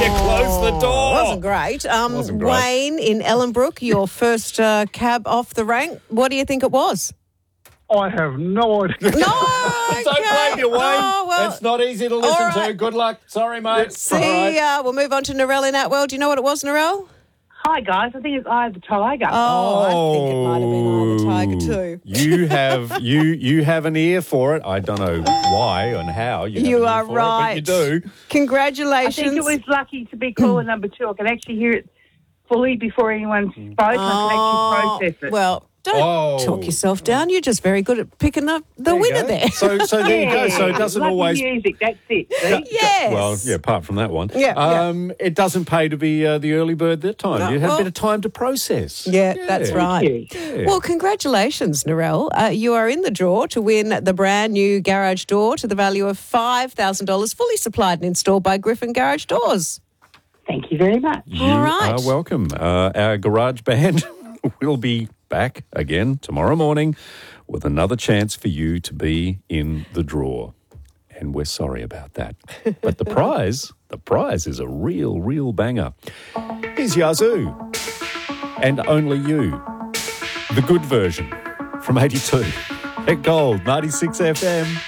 close the door. Wasn't great. Wasn't great. Wayne in Ellenbrook, your first cab off the rank. What do you think it was? I have no idea. No, Don't blame you, Wayne. Oh, well, it's not easy to listen to. right. Good luck. Sorry, mate. see ya. We'll move on to Narelle in Atwell. Do you know what it was, Narelle? Hi, guys. I think it's Eye of the Tiger. Oh, I think it might have been Eye of the Tiger too. You have you have an ear for it. I don't know why and how you have You an ear are for right. it, but you do. I Congratulations. think it was lucky to be caller number 2. I could actually hear it fully before anyone spoke. I could actually process it. Well, don't talk yourself down. You're just very good at picking up the winner there. So there you go. So it doesn't lucky always. music, that's it. See? Yes. Well, yeah, apart from that one. Yeah, It doesn't pay to be the early bird that time. No, You had well- a bit of time to process. Yeah, that's right. you. Yeah. Well, congratulations, Narelle. You are in the draw to win the brand new garage door to the value of $5,000, fully supplied and installed by Griffin Garage Doors. Thank you very much. You All right. are welcome. Our garage band will be back again tomorrow morning with another chance for you to be in the draw. And we're sorry about that. But the prize is a real banger. Here's Yazoo. And Only You. The good version from 82. At Gold 96 FM.